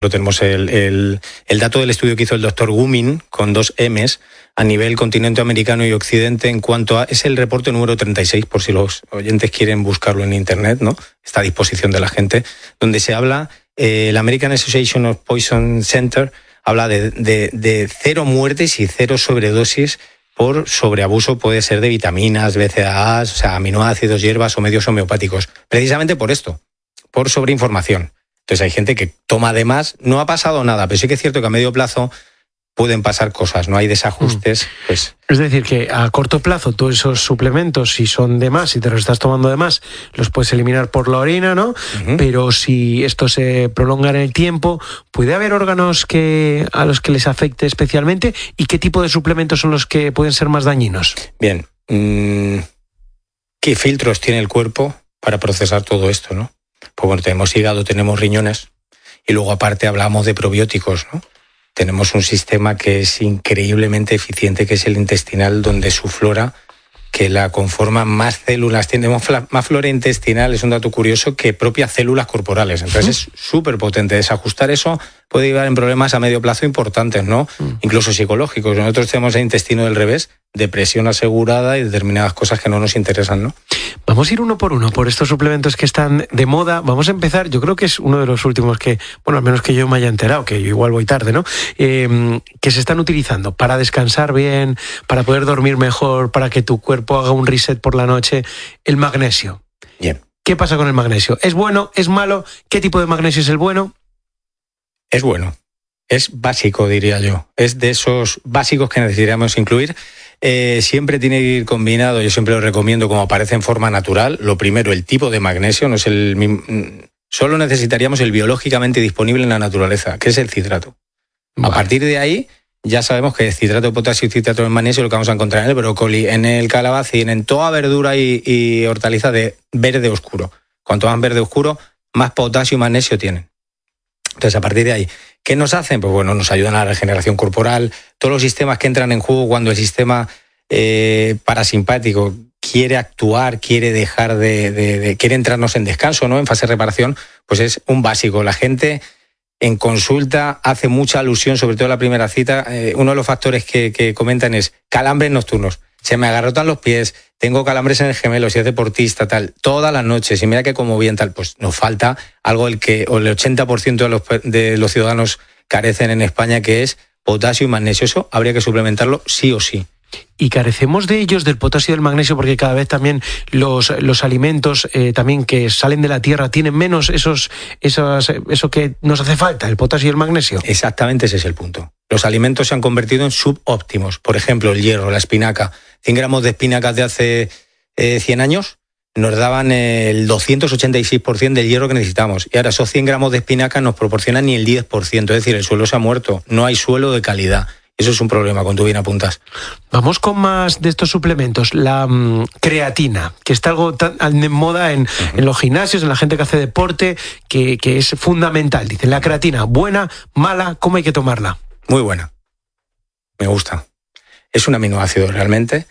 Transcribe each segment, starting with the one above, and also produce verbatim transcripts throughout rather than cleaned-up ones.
tenemos el, el, el dato del estudio que hizo el doctor Gumin, con dos M's, a nivel continente americano y occidente, en cuanto a... Es el reporte número treinta y seis, por si los oyentes quieren buscarlo en internet, ¿no? Está a disposición de la gente, donde se habla, eh, el American Association of Poison Center habla de, de, de cero muertes y cero sobredosis por sobreabuso, puede ser de vitaminas, B C A As, o sea, aminoácidos, hierbas o medios homeopáticos. Precisamente por esto, por sobreinformación. Entonces hay gente que toma de más, no ha pasado nada, pero sí que es cierto que a medio plazo pueden pasar cosas, no hay desajustes. Mm. Pues. Es decir, que a corto plazo todos esos suplementos, si son de más, si te los estás tomando de más, los puedes eliminar por la orina, ¿no? Uh-huh. Pero si esto se prolonga en el tiempo, ¿puede haber órganos que a los que les afecte especialmente? ¿Y qué tipo de suplementos son los que pueden ser más dañinos? Bien, ¿qué filtros tiene el cuerpo para procesar todo esto, no? Pues bueno, tenemos hígado, tenemos riñones y luego aparte hablamos de probióticos, ¿no? Tenemos un sistema que es increíblemente eficiente, que es el intestinal, donde su flora, que la conforman más células, tenemos más flora intestinal, es un dato curioso, que propias células corporales. Entonces ¿Mm? Es súper potente. Desajustar eso puede llevar en problemas a medio plazo importantes, ¿no? Mm. Incluso psicológicos. Nosotros tenemos el intestino del revés, depresión asegurada y determinadas cosas que no nos interesan, ¿no? Vamos a ir uno por uno por estos suplementos que están de moda. Vamos a empezar, yo creo que es uno de los últimos que, bueno, al menos que yo me haya enterado, que yo igual voy tarde, ¿no? Eh, que se están utilizando para descansar bien, para poder dormir mejor, para que tu cuerpo haga un reset por la noche. El magnesio. Bien. ¿Qué pasa con el magnesio? ¿Es bueno? ¿Es malo? ¿Qué tipo de magnesio es el bueno? Es bueno. Es básico, diría yo. Es de esos básicos que necesitaríamos incluir. Eh, siempre tiene que ir combinado, yo siempre lo recomiendo como aparece en forma natural. Lo primero, el tipo de magnesio, no es el mismo, solo necesitaríamos el biológicamente disponible en la naturaleza, que es el citrato. Vale. A partir de ahí, ya sabemos que citrato de potasio y citrato de magnesio es lo que vamos a encontrar en el brócoli, en el calabacín, en toda verdura y, y hortaliza de verde oscuro. Cuanto más verde oscuro, más potasio y magnesio tienen. Entonces, a partir de ahí, ¿qué nos hacen? Pues bueno, nos ayudan a la regeneración corporal, todos los sistemas que entran en juego cuando el sistema eh, parasimpático quiere actuar, quiere dejar de, de, de, quiere entrarnos en descanso, ¿no? En fase de reparación, pues es un básico. La gente en consulta hace mucha alusión, sobre todo en la primera cita, eh, uno de los factores que, que comentan es calambres nocturnos. Se me agarrotan los pies, tengo calambres en el gemelo, si es deportista, tal, todas las noches, y mira que como bien tal, pues nos falta algo el que o el ochenta por ciento de los, de los ciudadanos carecen en España, que es potasio y magnesio. Eso habría que suplementarlo sí o sí. Y carecemos de ellos, del potasio y del magnesio, porque cada vez también los, los alimentos eh, también que salen de la tierra tienen menos esos, esos, eso que nos hace falta, el potasio y el magnesio. Exactamente, ese es el punto. Los alimentos se han convertido en subóptimos. Por ejemplo, el hierro, la espinaca. cien gramos de espinacas de hace eh, cien años nos daban el doscientos ochenta y seis por ciento del hierro que necesitamos. Y ahora esos cien gramos de espinacas nos proporcionan ni el diez por ciento. Es decir, el suelo se ha muerto. No hay suelo de calidad. Eso es un problema, con tú bien apuntas. Vamos con más de estos suplementos. La um, creatina, que está algo tan de moda en, uh-huh. en los gimnasios, en la gente que hace deporte, que, que es fundamental. Dicen, la creatina, ¿buena, mala? ¿Cómo hay que tomarla? Muy buena. Me gusta. Es un aminoácido realmente.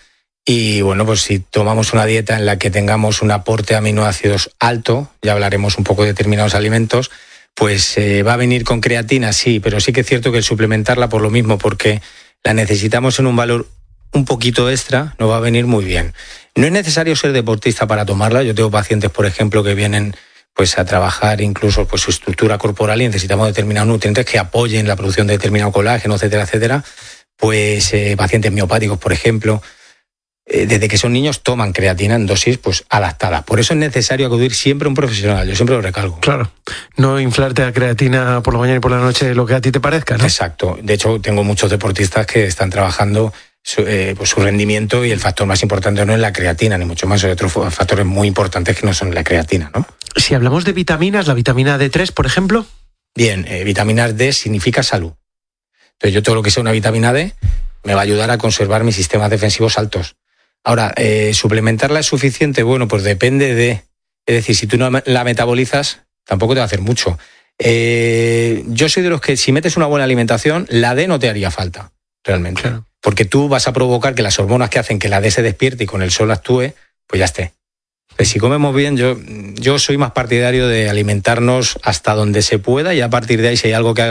Y bueno, pues si tomamos una dieta en la que tengamos un aporte de aminoácidos alto, ya hablaremos un poco de determinados alimentos, pues eh, va a venir con creatina, sí, pero sí que es cierto que el suplementarla por lo mismo, porque la necesitamos en un valor un poquito extra, nos va a venir muy bien. No es necesario ser deportista para tomarla. Yo tengo pacientes, por ejemplo, que vienen pues a trabajar incluso pues su estructura corporal y necesitamos determinados nutrientes que apoyen la producción de determinado colágeno, etcétera, etcétera. Pues eh, pacientes miopáticos, por ejemplo, desde que son niños toman creatina en dosis pues adaptada. Por eso es necesario acudir siempre a un profesional, yo siempre lo recalco. Claro, no inflarte a creatina por la mañana y por la noche lo que a ti te parezca, ¿no? Exacto, de hecho tengo muchos deportistas que están trabajando su, eh, pues, su rendimiento y el factor más importante no es la creatina, ni mucho más, hay otros factores muy importantes que no son la creatina, ¿no? Si hablamos de vitaminas, la vitamina D tres, por ejemplo. Bien, eh, vitaminas D significa salud. Entonces yo todo lo que sea una vitamina D me va a ayudar a conservar mis sistemas defensivos altos. Ahora, eh, ¿suplementarla es suficiente? Bueno, pues depende de... Es decir, si tú no la metabolizas, tampoco te va a hacer mucho. Eh, yo soy de los que si metes una buena alimentación, la D no te haría falta, realmente. Claro. Porque tú vas a provocar que las hormonas que hacen que la D se despierte y con el sol actúe, pues ya esté. Pues si comemos bien, yo, yo soy más partidario de alimentarnos hasta donde se pueda y a partir de ahí si hay algo que